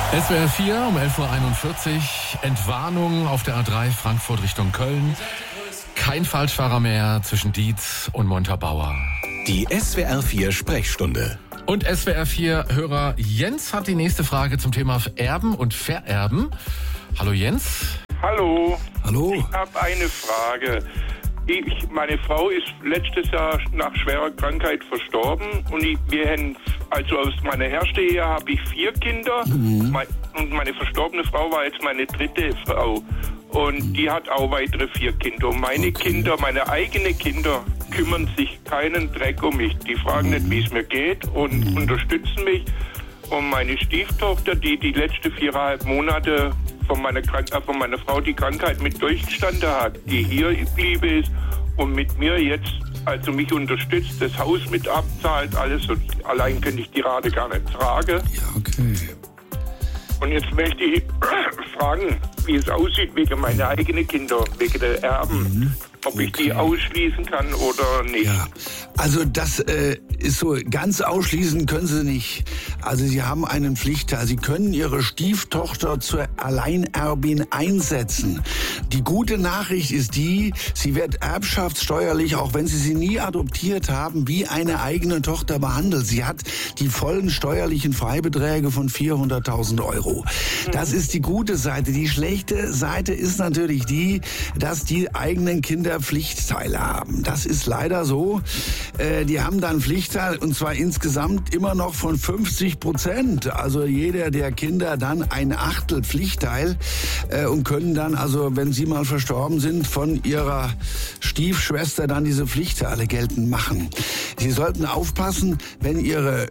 SWR 4 um 11.41 Uhr. Entwarnung auf der A3 Frankfurt Richtung Köln. Kein Falschfahrer mehr zwischen Dietz und Montabaur. Die SWR 4 Sprechstunde. Und SWR 4 Hörer Jens hat die nächste Frage zum Thema Erben und Vererben. Hallo Jens. Hallo. Hallo. Ich habe eine Frage. Meine Frau ist letztes Jahr nach schwerer Krankheit verstorben und also aus meiner ersten Ehe habe ich 4 Kinder und meine verstorbene Frau war jetzt meine dritte Frau und die hat auch weitere 4 Kinder. Und meine Kinder, meine eigenen Kinder kümmern sich keinen Dreck um mich. Die fragen nicht, wie es mir geht und unterstützen mich. Und meine Stieftochter, die letzten 4,5 Monate von meiner Frau die Krankheit mit durchgestanden hat, die hier geblieben ist und mit mir jetzt, also mich unterstützt, das Haus mit abzahlt, alles. Und allein könnte ich die Rate gar nicht tragen. Ja, okay. Und jetzt möchte ich fragen, wie es aussieht wegen meiner eigenen Kinder, wegen der Erben. Ob ich die ausschließen kann oder nicht. Ja, also das ist so, ganz ausschließen können Sie nicht. Also Sie haben einen Pflichtteil. Sie können Ihre Stieftochter zur Alleinerbin einsetzen. Die gute Nachricht ist die, sie wird erbschaftssteuerlich, auch wenn Sie sie nie adoptiert haben, wie eine eigene Tochter behandelt. Sie hat die vollen steuerlichen Freibeträge von 400.000 Euro. Das ist die gute Seite. Die schlechte Seite ist natürlich die, dass die eigenen Kinder Pflichtteile haben. Das ist leider so. Die haben dann Pflichtteil und zwar insgesamt immer noch von 50%. Also jeder der Kinder dann ein Achtel Pflichtteil und können dann, also wenn sie mal verstorben sind, von ihrer Stiefschwester dann diese Pflichtteile geltend machen. Sie sollten aufpassen, wenn ihre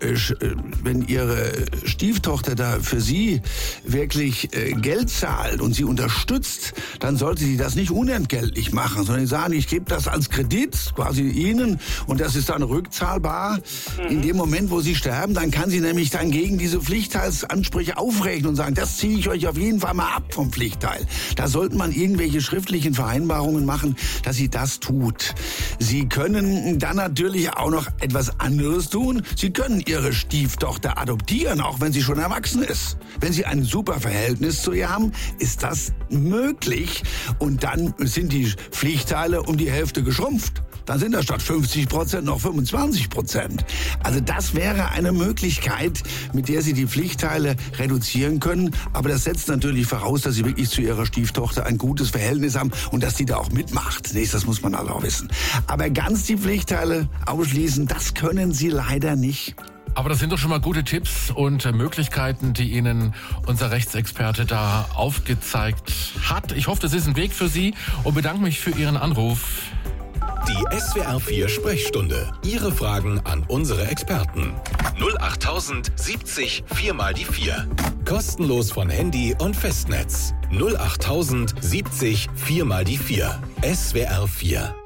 Stieftochter da für sie wirklich Geld zahlt und sie unterstützt, dann sollte sie das nicht unentgeltlich machen, sondern sagen, ich gebe das als Kredit quasi Ihnen und das ist dann rückzahlbar. In dem Moment, wo Sie sterben, dann kann sie nämlich dann gegen diese Pflichtteilsansprüche aufrechnen und sagen, das ziehe ich euch auf jeden Fall mal ab vom Pflichtteil. Da sollte man irgendwelche schriftlichen Vereinbarungen machen, dass sie das tut. Sie können dann natürlich auch noch etwas anderes tun. Sie können Ihre Stieftochter adoptieren, auch wenn sie schon erwachsen ist. Wenn Sie ein super Verhältnis zu ihr haben, ist das möglich und dann sind die Pflichtteile um die Hälfte geschrumpft. Dann sind das statt 50% noch 25%. Also das wäre eine Möglichkeit, mit der Sie die Pflichtteile reduzieren können. Aber das setzt natürlich voraus, dass Sie wirklich zu Ihrer Stieftochter ein gutes Verhältnis haben und dass die da auch mitmacht. Das muss man auch wissen. Aber ganz die Pflichtteile ausschließen, das können Sie leider nicht. Aber das sind doch schon mal gute Tipps und Möglichkeiten, die Ihnen unser Rechtsexperte da aufgezeigt hat. Ich hoffe, das ist ein Weg für Sie und bedanke mich für Ihren Anruf. Die SWR 4 Sprechstunde. Ihre Fragen an unsere Experten. 08000 70 4 mal die 4. Kostenlos von Handy und Festnetz. 08000 70 4 mal die 4. SWR 4.